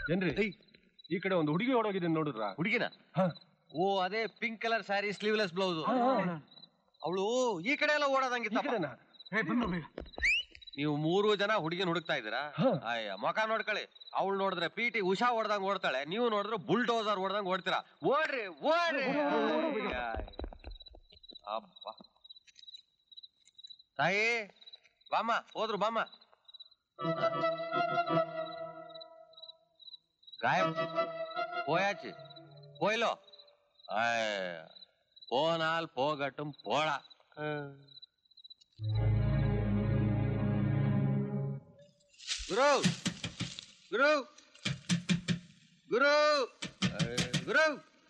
ಏನ್ರಿ ಈ ಕಡೆ ಒಂದು ಹುಡುಗಿ ಓಡೋಗಿದೆ ನೋಡಿದ್ರ? ಹುಡುಗಿನ? ಓ ಅದೇ pink colour sari sleeveless blouse. ಅವಳು ಈ ಕಡೆ ಎಲ್ಲ ಓಡೋದಂಗಿತ್ತ. ನೀವು 3 ಜನ ಹುಡುಗಿನ ಹುಡುಕ್ತಾ ಇದ್ದೀರಾ? ಅಯ್ಯ ಮುಖ ನೋಡ್ಕೊಳ್ಳಿ. ಅವಳು ನೋಡಿದ್ರೆ PT ಉಷಾ ಓಡ್ದಂಗ್ ಓಡ್ತಾಳೆ, ನೀವು ನೋಡಿದ್ರೆ ಬುಲ್ಡೋಸರ್ ಓಡ್ದಂಗ್ ಓಡ್ತೀರಾ. ಓಡ್ರಿ ಓಡ್ರಿ. ಅಬ್ಬ ತಾಯಿ ಬಾಮ್ಮ, ಹೋದ್ರು ಬಾಮ್ಮ. गायब పోయాచి పోయిలో పోనాల్ పోగటం పోడా. గురు గురు గురు గురు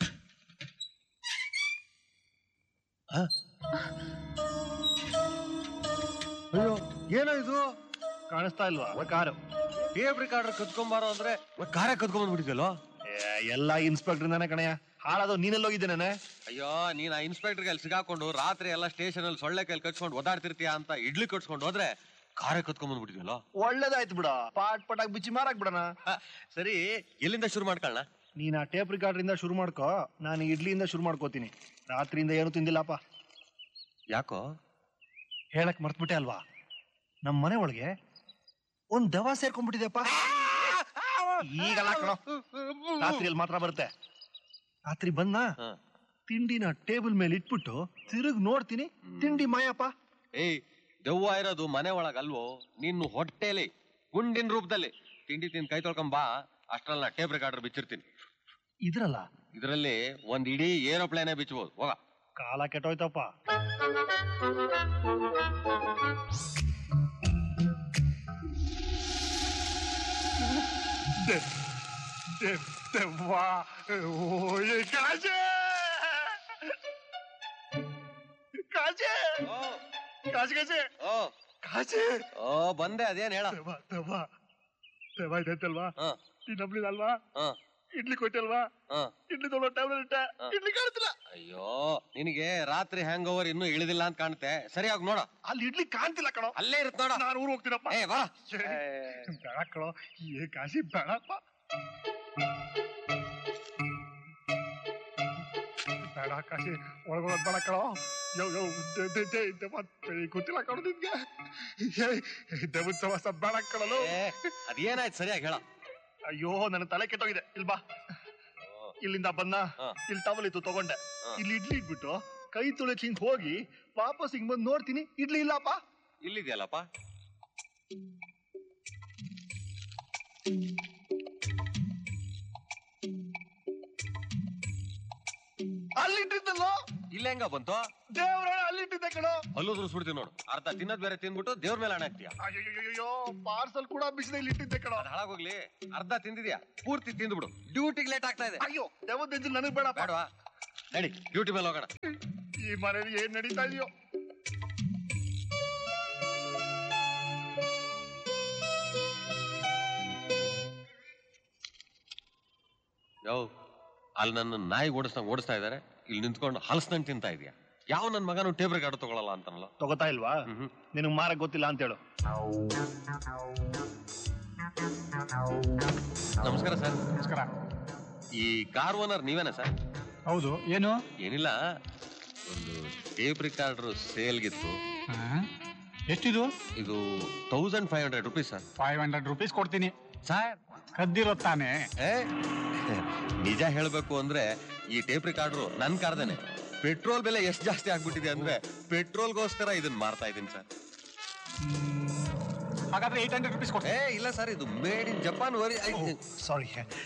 ಅಯ್ಯೋ ಏನೋ ಇದು ಕಾಣಿಸ್ತಾ ಇಲ್ವಾ? ಕಾರು ಟೇಪ್ ರಿಕಾರ್ಡರ್ ಕದ್ಕೊಂಬಾರೋ ಅಂದ್ರೆ ಕಾರೇ ಕದ್ಕೊಂಡ್ಬಿಟ್ಟಿದ್ಯಲ್ಲೋ. ಎಲ್ಲ ಇನ್ಸ್ಪೆಕ್ಟರ್ ಕಣಯ್ಯ, ಹಾಳಾದವ್ ನೀನೆಲ್ಲ ಹೋಗಿದ್ದೇನೆ. ಅಯ್ಯೋ ನೀನ್ ಆ ಇನ್ಸ್ಪೆಕ್ಟರ್ ಅಲ್ಲಿ ಸಿಗಾಕೊಂಡು ರಾತ್ರಿ ಎಲ್ಲ ಸ್ಟೇಷನ್ ಅಲ್ಲಿ ಸೊಳ್ಳೆ ಕೈಲಿ ಕಟ್ಸ್ಕೊಂಡು ಓದಾಡ್ತಿರ್ತೀಯ ಅಂತ ಇಡ್ಲಿ ಕಟ್ಸ್ಕೊಂಡು ಹೋದ್ರೆ ಕಾರೇ ಕದ್ಕೊಂಡ್ಬಿಟ್ಟಿದ್ಯಲ್ಲೋ. ಒಳ್ಳೇದಾಯ್ತು ಬಿಡ, ಪಾಟ್ ಪಟಾಕ್ ಬಿಚ್ಚಿ ಮಾರಾಕ್ ಬಿಡಣ. ಸರಿ ಎಲ್ಲಿಂದ ಶುರು ಮಾಡ್ಕೊಳ್ಳ? ನೀನ್ ಆ ಟೇಪ್ ರಿಕಾರ್ಡರ್ ಇಂದ ಶುರು ಮಾಡ್ಕೋ, ನಾನು ಇಡ್ಲಿಯಿಂದ ಶುರು ಮಾಡ್ಕೋತೀನಿ. ರಾತ್ರಿಯಿಂದ ಏನು ತಿಂದಿಲ್ಲಪ್ಪ. ಯಾಕೋ? ಹೇಳಕ್ ಮರ್ತ್ಬಿಟ್ಟೆ ಅಲ್ವಾ, ನಮ್ ಮನೆ ಒಳಗೆ ಒಂದ್ ದೆವ್ವ ಸೇರ್ಕೊಂಡ್ಬಿಟ್ಟಿದೆಪ್ಪ. ಈಗಲ್ಲ ಕಣೋ, ರಾತ್ರಿಯಲ್ಲಿ ಮಾತ್ರ ಬರುತ್ತೆ. ರಾತ್ರಿ ಬಂದ ತಿಂಡಿನ ಟೇಬಲ್ ಮೇಲೆ ಇಟ್ಬಿಟ್ಟು ತಿರುಗ್ ನೋಡ್ತೀನಿ, ತಿಂಡಿ ಮಾಯಪ್ಪ. ಏಯ್ ದೆವ್ವ ಇರೋದು ಮನೆ ಒಳಗಲ್ವೋ, ನಿನ್ನ ಹೊಟ್ಟೆಲಿ ಗುಂಡಿನ ರೂಪದಲ್ಲಿ. ತಿಂಡಿ ತಿಂದು ಕೈ ತೊಳ್ಕೊಂಬಾ, ಅಷ್ಟ್ರಲ್ಲ ಟೇಪ್ ರಿಕಾರ್ಡರ್ ಬಿಚ್ಚಿರ್ತೀನಿ. ಇದರಲ್ಲಿ ಒಂದ್ ಇಡೀ ಏರೋಪ್ಲೇನೇ ಬಿಚ್ಚಬಹುದು. ಹೋಗ. ಕಾಲ ಕೆಟ್ಟೋಯ್ತಪ್ಪ. ಬಂದೆ, ಅದೇನ್ ಹೇಳ? ಇದೈತಲ್ವಾ, ಇನ್ನೊಬ್ಳಿದಲ್ವಾ, ಇಡ್ಲಿ ಕೊಟ್ಟಲ್ವಾ, ಇಡ್ಲಿ ತೊಗೊಳ್ಳೋ ಟೈಮ್ನಲ್ಲಿ ಇಟ್ಟೆ, ಇಡ್ಲಿ ಕಾಣ್ತಿಲ್ಲ. ಅಯ್ಯೋ ನಿನಗೆ ರಾತ್ರಿ ಹ್ಯಾಂಗ್ ಓವರ್ ಇನ್ನೂ ಇಳಿದಿಲ್ಲ ಅಂತ ಕಾಣುತ್ತೆ. ಸರಿಯಾಗಿ ನೋಡ, ಅಲ್ಲಿ ಇಡ್ಲಿ ಕಾಣ್ತಿಲ್ಲ ಕಣೋ. ಅಲ್ಲೇ ಇರುತ್ತೆ ನೋಡ. ನಾನು ಊರು ಹೋಗ್ತೀನಪ್ಪ. ಬೇಡ ಕಣೋ, ಏ ಕಾಶಿ ಬೇಡಪ್ಪ, ಬೇಡ ಕಾಶಿ, ಒಳಗೋದ್ ಬೇಡ ಕಣೋ. ಗೊತ್ತಿಲ್ಲ ಕಣೋ ನಿನ್ಗೆ, ದೇವದ ಸವಾಸ ಬೇಡ ಕಣಲು. ಅದೇನಾಯ್ತು ಸರಿಯಾಗಿ ಹೇಳ. ಅಯ್ಯೋ ನನ್ನ ತಲೆ ಕೆಟ್ಟೋಗಿದೆ. ಇಲ್ಬಾ, ಇಲ್ಲಿಂದ ಬಂದ, ಇಲ್ಲಿ ಟವಲ್ ಇತ್ತು ತಗೊಂಡೆ, ಇಲ್ಲಿ ಇಡ್ಲಿ ಇಟ್ಬಿಟ್ಟು ಕೈ ತೊಳೆಕ್ ಹಿಂಗ್ ಹೋಗಿ ವಾಪಸ್ ಹಿಂಗ್ ಬಂದ್ ನೋಡ್ತೀನಿ, ಇಡ್ಲಿ ಇಲ್ಲಪ್ಪ. ಇಲ್ಲಿದೆಯಲ್ಲಪ್ಪ. ಅಲ್ಲಿಟ್ಟಿದ್ದಲ್ಲೋ. ಇಲ್ಲ ಹೆಂಗ ಬಂತು? ದೇವ್ರ ಅಲ್ಲಿಟ್ಟಿದ್ದೆ ಕಣೋ. ಅಲ್ಲೋದ್ರು ಸುಡ್ತೀನಿ ನೋಡು. ಅರ್ಧ ತಿನ್ನೋದ್ ಬೇರೆ ತಿಂದ್ಬಿಟ್ಟು ದೇವ್ರ ಮೇಲೆ ಹಣ ಹಾಕ್ತೀಯ. ಅಯ್ಯೋ ಪಾರ್ಸಲ್ ಕೂಡ ಬಿಸಿದ ಇಲ್ಲಿ ಇಟ್ಟಿದ್ದೆ ಕಣೋ. ಹಾಳಾಗೋಗ್ಲಿ, ಅರ್ಧ ತಿಂದಿದ್ಯಾ, ಪೂರ್ತಿ ತಿಂದ್ಬಿಡು. ಡ್ಯೂಟಿಗೆ ಲೇಟ್ ಆಗ್ತಾ ಇದೆ. ಅಯ್ಯೋ ದೇವದ ಎಂಜಿನ್ ನನಗ್ ಬೇಡ. ಬೇಡವಾ? ನಡಿ ಡ್ಯೂಟಿ ಮೇಲೆ ಹೋಗೋಣ. ಈ ಮನೇಲಿ ಏನ್ ನಡೀತಾ ಇದೆಯೋ. ಯಾವ ಅಲ್ಲಿ ನನ್ನ ನಾಯಿ ಓಡಿಸ್ತಾ ಇದಾರೆ, ಇಲ್ಲಿ ನಿಂತ್ಕೊಂಡು ಹಲಸಿನಣ್ಣು ತಿಂತಾ ಇದೆಯಾ? ಯಾವ ನನ್ ಮಗನು ಟೇಪ್ ರಿಕಾರ್ಡ್ ತಗೊಳಲ್ಲ ಅಂತಾನಲ್ಲ. ತಗೋತಾ ಇಲ್ವಾ? ನಿನಗ್ ಮಾರಕ್ ಗೊತ್ತಿಲ್ಲ ಅಂತ ಹೇಳು. ನಮಸ್ಕಾರ ಸರ್. ನಮಸ್ಕಾರ. ಈ ಕಾರ್ ಓನರ್ ನೀವೇನಾ ಸರ್? ಹೌದು. ಏನು? ಏನಿಲ್ಲ, ಒಂದು ಟೇಪ್ ರಿಕಾರ್ಡರ್ ಸೇಲ್ಗಿತ್ತು. ಎಷ್ಟಿದು? ಇದು 1500 rupees ಸರ್. 500 rupees ಕೊಡ್ತೀನಿ ಸರ್. ಕದ್ದಿರೋ ತಾನೆ? ನಿಜ ಹೇಳ್ಬೇಕು ಅಂದ್ರೆ ಈ ಟೇಪ್ ರಿಕಾರ್ಡರ್ ನನ್ ಕಾರ್ದೇನೆ. ಪೆಟ್ರೋಲ್ ಬೆಲೆ ಎಷ್ಟು ಜಾಸ್ತಿ ಆಗ್ಬಿಟ್ಟಿದೆ ಅಂದ್ರೆ ಪೆಟ್ರೋಲ್ಗೋಸ್ಕರ ಇದನ್ನ ಮಾರ್ತಾ ಇದೀನಿ ಸರ್. ಹಾಗಾದ್ರೆ 800 rupees ಕೊಡ್ತೀನಿ. ಇಲ್ಲ ಸರ್, ಇದು ಮೇಡ್ ಇನ್ ಜಪಾನ್. ಸಾರಿ,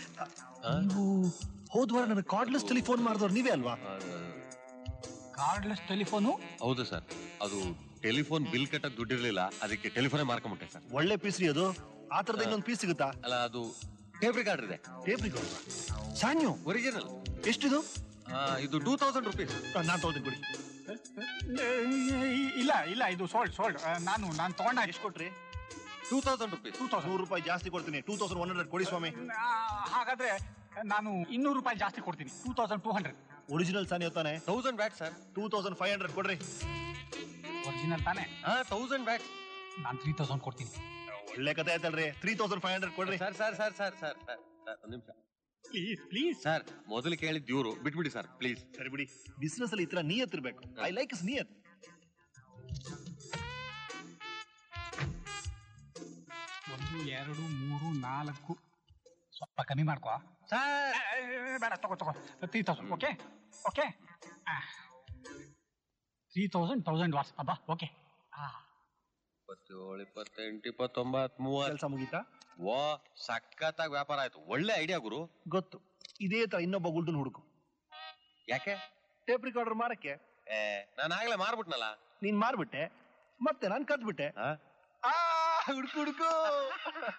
ಹೋದ್ವಾರ ನನಗೆ ಕಾರ್ಡ್ಲೆಸ್ ಟೆಲಿಫೋನ್ ಮಾಡಿದವ್ರು ನೀವೇ ಅಲ್ವಾ? Cordless telephone? ಹೌದು ಸರ್. ಅದು ಟೆಲಿಫೋನ್ ಬಿಲ್ ಕಟ್ಟಕ್ ದುಡ್ಡಿರ್ಲಿಲ್ಲ, ಅದಕ್ಕೆ ಟೆಲಿಫೋನೇ ಮಾರ್ಕೊಂಬಿಟ್ಟೆ ಸರ್. ಒಳ್ಳೆ ಪೀಸ್ ರೀ ಅದು. ಆ ತರದ ಇನ್ನೊಂದು ಪೀಸ್ ಸಿಗುತ್ತಾ? ಅಲ್ಲ, ಅದು ಟೇಪ್ ರಿಕಾರ್ಡರ್ ಇದೆ. Tape recorder ಸಾನ್ಯೋ original. ಎಷ್ಟಿದು? ಇದು 2000 rupees. ನಾನು ತಗೋತೀನಿ ಕೊಡಿ. ಇಲ್ಲ ಇದು ಸೋಲ್ಡ್. ನಾನು ತಗೊಂಡ. ಎಷ್ಟು ಕೊಟ್ರಿ? 2000 rupees. 100 ರೂಪಾಯಿ ಜಾಸ್ತಿ ಕೊಡ್ತೀನಿ. 2100 ಕೊಡಿ ಸ್ವಾಮಿ. ಹಾಗಾದ್ರೆ ನಾನು 200 ರೂಪಾಯಿ ಜಾಸ್ತಿ ಕೊಡ್ತೀನಿ. 2200. ಒರಿಜಿನಲ್ ಸಾನ್ಯೋ ತಾನೆ? 1000 ವ್ಯಾಟ್ ಸರ್. 2500 ಕೊಡ್ರಿ. ಒರಿಜಿನಲ್ ತಾನೆ? 1000 ವ್ಯಾಟ್. ನಾನು 3000 ಕೊಡ್ತೀನಿ. ಒಳ್ಳೆ ಕತೆ ಆಯ್ತಲ್ರಿ 3500 ಕೊಡ್ರಿ. Sir sir sir sir sir sir ಒಂದ್ ನಿಮಿಷ ಪ್ಲೀಸ್ ಪ್ಲೀಸ್. ಸರ್ ಮೊದಲು ಕೇಳಿದ್ ಇವ್ರು ಬಿಟ್ಬಿಡಿ ಸರ್ ಪ್ಲೀಸ್. ಸರಿ ಬಿಡಿ, ಬಿಸ್ನೆಸ್ ಅಲ್ಲಿ ಈ ತರ ನಿಯತ್ ಇರ್ಬೇಕು. I like is ನಿಯತ್. 1 2 3 4 ಸ್ವಲ್ಪ ಕಮ್ಮಿ ಮಾಡ್ಕೋ. ಸರ್ ಬೇಡ, ತಗೋ 3000. ಓಕೆ ಓಕೆ 3000 ವಾಸ್ ಅಬ್ಬಾ. ಓಕೆ 27 28 29 30. ಕೆಲಸ ಮುಗೀತಾ? ವಾ ಸಖತ್ತಾಗಿ ವ್ಯಾಪಾರ ಆಯ್ತು. ಒಳ್ಳೆ ಐಡಿಯಾ ಗುರು. ಗೊತ್ತು. ಇದೇ ತರ ಇನ್ನೊಬ್ಬ ಗುಲ್ಡನ್ ಹುಡುಕು. ಯಾಕೆ? Tape recorder ಮಾರಕ್ಕೆ. ನಾನು ಆಗ್ಲೇ ಮಾರ್ಬಿಟ್ನಲ್ಲ. ನೀನ್ ಮಾರ್ಬಿಟ್ಟೆ, ಮತ್ತೆ ನಾನ್ ಕದ್ಬಿಟ್ಟೆ. ಹುಡುಕು ಹುಡುಕು